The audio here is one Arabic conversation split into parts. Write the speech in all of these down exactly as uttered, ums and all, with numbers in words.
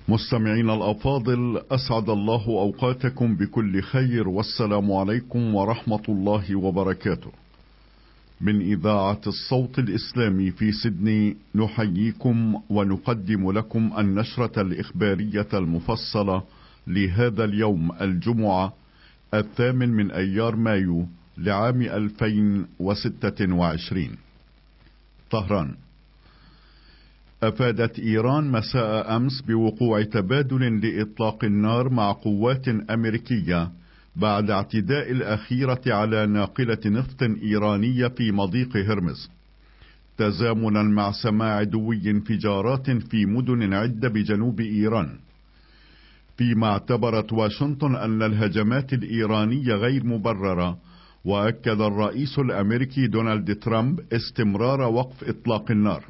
مستمعينا الأفاضل، أسعد الله أوقاتكم بكل خير، والسلام عليكم ورحمة الله وبركاته. من إذاعة الصوت الإسلامي في سيدني نحييكم ونقدم لكم النشرة الإخبارية المفصلة لهذا اليوم الجمعة الثامن من أيار مايو لعام ألفين وستة وعشرين. طهران. أفادت إيران مساء أمس بوقوع تبادل لإطلاق النار مع قوات أمريكية بعد اعتداء الأخيرة على ناقلة نفط إيرانية في مضيق هرمز، تزامنا مع سماع دوي انفجارات في مدن عدة بجنوب إيران، فيما اعتبرت واشنطن أن الهجمات الإيرانية غير مبررة. وأكد الرئيس الأمريكي دونالد ترامب استمرار وقف إطلاق النار.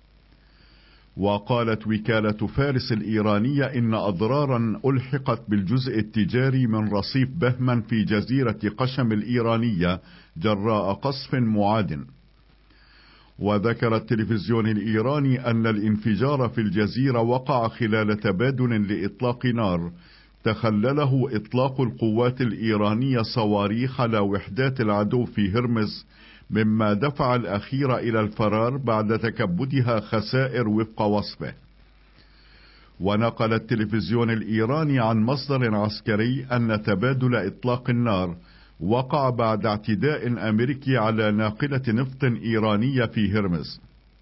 وقالت وكالة فارس الإيرانية إن أضرارا ألحقت بالجزء التجاري من رصيف بهمن في جزيرة قشم الإيرانية جراء قصف معاد. وذكر التلفزيون الإيراني أن الانفجار في الجزيرة وقع خلال تبادل لإطلاق نار تخلله إطلاق القوات الإيرانية صواريخ على وحدات العدو في هرمز، مما دفع الأخير إلى الفرار بعد تكبدها خسائر وفق وصفه. ونقل التلفزيون الإيراني عن مصدر عسكري أن تبادل إطلاق النار وقع بعد اعتداء أمريكي على ناقلة نفط إيرانية في هرمز.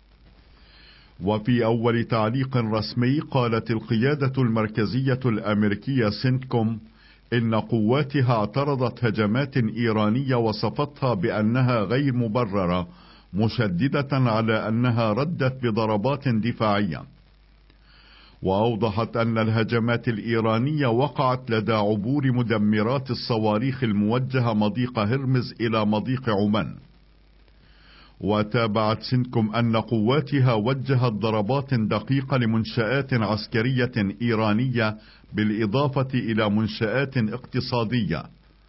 وفي أول تعليق رسمي قالت القيادة المركزية الأمريكية سنتكوم إن قواتها اعترضت هجمات إيرانية وصفتها بأنها غير مبررة، مشددة على أنها ردت بضربات دفاعية. وأوضحت أن الهجمات الإيرانية وقعت لدى عبور مدمرات الصواريخ الموجهة مضيق هرمز إلى مضيق عمان. وتابعت سنتكوم أن قواتها وجهت ضربات دقيقة لمنشآت عسكرية إيرانية بالإضافة إلى منشآت اقتصادية.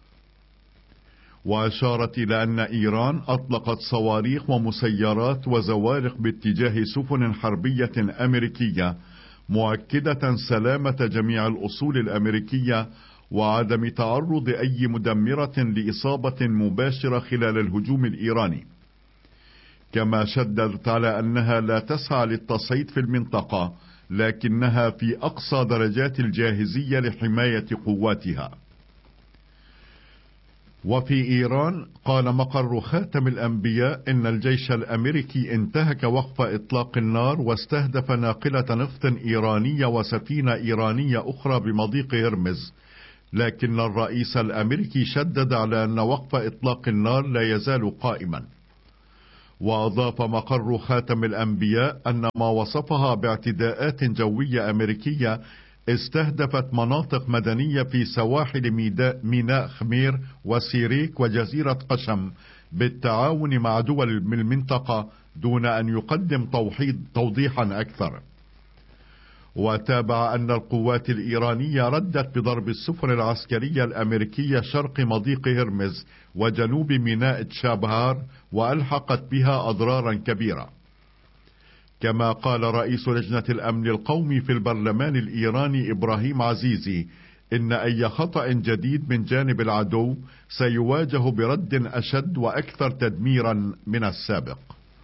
وأشارت إلى أن إيران أطلقت صواريخ ومسيرات وزوارق باتجاه سفن حربية أمريكية، مؤكدة سلامة جميع الأصول الأمريكية وعدم تعرض أي مدمرة لإصابة مباشرة خلال الهجوم الإيراني. كما شددت على أنها لا تسعى للتصعيد في المنطقة، لكنها في أقصى درجات الجاهزية لحماية قواتها. وفي إيران قال مقر خاتم الأنبياء إن الجيش الأمريكي انتهك وقف إطلاق النار واستهدف ناقلة نفط إيرانية وسفينة إيرانية أخرى بمضيق هرمز، لكن الرئيس الأمريكي شدد على أن وقف إطلاق النار لا يزال قائما. وأضاف مقر خاتم الأنبياء أن ما وصفها باعتداءات جوية أمريكية استهدفت مناطق مدنية في سواحل ميناء خمير وسيريك وجزيرة قشم بالتعاون مع دول المنطقة، دون أن يقدم توضيحا أكثر. وتابع أن القوات الإيرانية ردت بضرب السفن العسكرية الأمريكية شرق مضيق هرمز وجنوب ميناء تشابهار، وألحقت بها أضرارا كبيرة. كما قال رئيس لجنة الأمن القومي في البرلمان الإيراني إبراهيم عزيزي إن أي خطأ جديد من جانب العدو سيواجه برد أشد وأكثر تدميرا من السابق.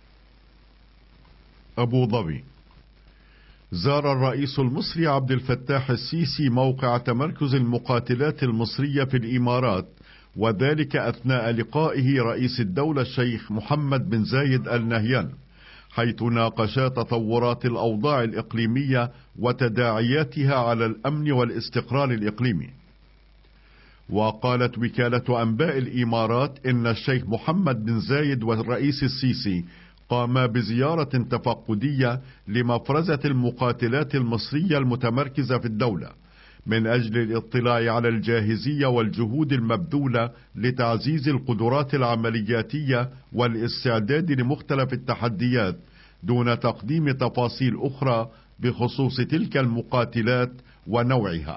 أبو ظبي. زار الرئيس المصري عبد الفتاح السيسي موقع تمركز المقاتلات المصرية في الإمارات، وذلك أثناء لقائه رئيس الدولة الشيخ محمد بن زايد آل نهيان، حيث ناقشا تطورات الأوضاع الإقليمية وتداعياتها على الأمن والاستقرار الإقليمي. وقالت وكالة أنباء الإمارات إن الشيخ محمد بن زايد والرئيس السيسي قاما بزيارة تفقدية لمفرزة المقاتلات المصرية المتمركزة في الدولة، من أجل الاطلاع على الجاهزية والجهود المبذولة لتعزيز القدرات العملياتية والاستعداد لمختلف التحديات، دون تقديم تفاصيل أخرى بخصوص تلك المقاتلات ونوعها.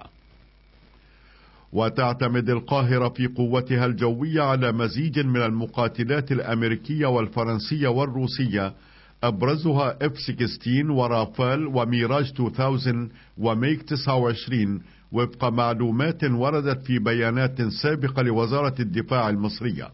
وتعتمد القاهرة في قوتها الجوية على مزيج من المقاتلات الأمريكية والفرنسية والروسية، أبرزها إف ستة عشر ورافال وميراج ألفين وميج تسعة وعشرين وفق معلومات وردت في بيانات سابقة لوزارة الدفاع المصرية.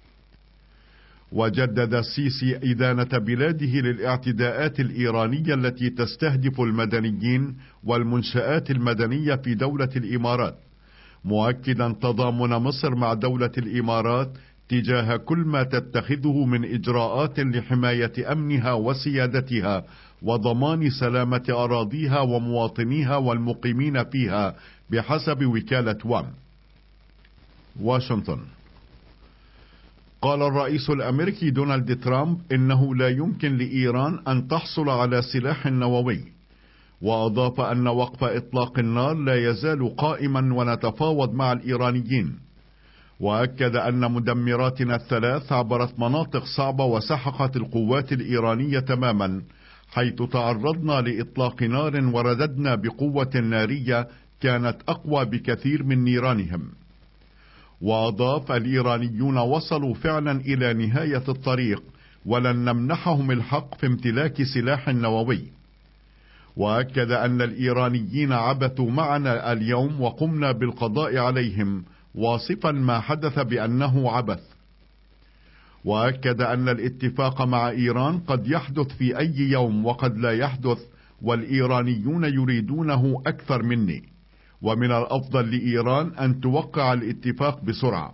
وجدد السيسي إدانة بلاده للاعتداءات الإيرانية التي تستهدف المدنيين والمنشآت المدنية في دولة الإمارات، مؤكدا تضامن مصر مع دولة الإمارات تجاه كل ما تتخذه من إجراءات لحماية أمنها وسيادتها وضمان سلامة أراضيها ومواطنيها والمقيمين فيها بحسب وكالة وام. واشنطن. قال الرئيس الأمريكي دونالد ترامب إنه لا يمكن لإيران أن تحصل على سلاح نووي، وأضاف أن وقف إطلاق النار لا يزال قائما ونتفاوض مع الإيرانيين، وأكد أن مدمراتنا الثلاث عبرت مناطق صعبة وسحقت القوات الإيرانية تماما، حيث تعرضنا لإطلاق نار ورددنا بقوة نارية كانت أقوى بكثير من نيرانهم. وأضاف الإيرانيون وصلوا فعلا إلى نهاية الطريق ولن نمنحهم الحق في امتلاك سلاح نووي. وأكد أن الإيرانيين عبثوا معنا اليوم وقمنا بالقضاء عليهم، واصفا ما حدث بأنه عبث. وأكد أن الاتفاق مع إيران قد يحدث في أي يوم وقد لا يحدث، والإيرانيون يريدونه أكثر مني، ومن الأفضل لإيران أن توقع الاتفاق بسرعة.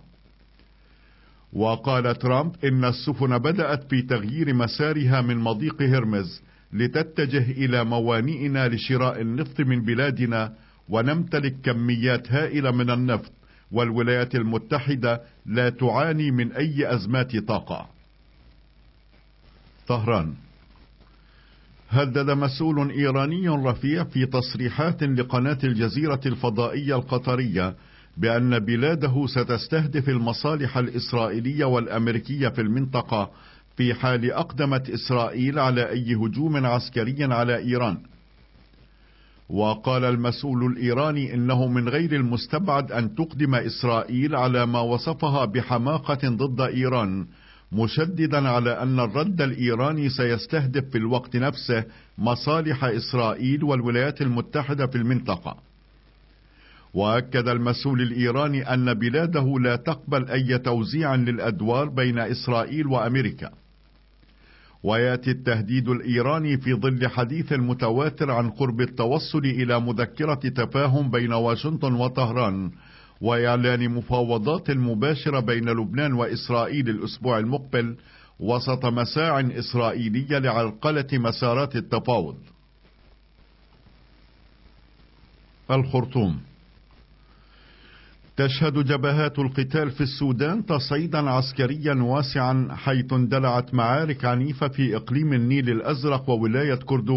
وقال ترامب إن السفن بدأت في تغيير مسارها من مضيق هرمز لتتجه إلى موانئنا لشراء النفط من بلادنا، ونمتلك كميات هائلة من النفط، والولايات المتحدة لا تعاني من أي أزمات طاقة. طهران. هدد مسؤول إيراني رفيع في تصريحات لقناة الجزيرة الفضائية القطرية بأن بلاده ستستهدف المصالح الإسرائيلية والأمريكية في المنطقة في حال أقدمت إسرائيل على أي هجوم عسكري على إيران. وقال المسؤول الإيراني إنه من غير المستبعد أن تقدم إسرائيل على ما وصفها بحماقة ضد إيران، مشددا على أن الرد الإيراني سيستهدف في الوقت نفسه مصالح إسرائيل والولايات المتحدة في المنطقة. وأكد المسؤول الإيراني أن بلاده لا تقبل أي توزيع للأدوار بين إسرائيل وأمريكا. ويأتي التهديد الإيراني في ظل حديث متواتر عن قرب التوصل إلى مذكرة تفاهم بين واشنطن وطهران، وإعلان مفاوضات مباشرة بين لبنان وإسرائيل الأسبوع المقبل وسط مساع إسرائيلية لعرقلة مسارات التفاوض. الخرطوم. تشهد جبهات القتال في السودان تصعيدا عسكريا واسعا، حيث اندلعت معارك عنيفة في إقليم النيل الأزرق وولاية كردو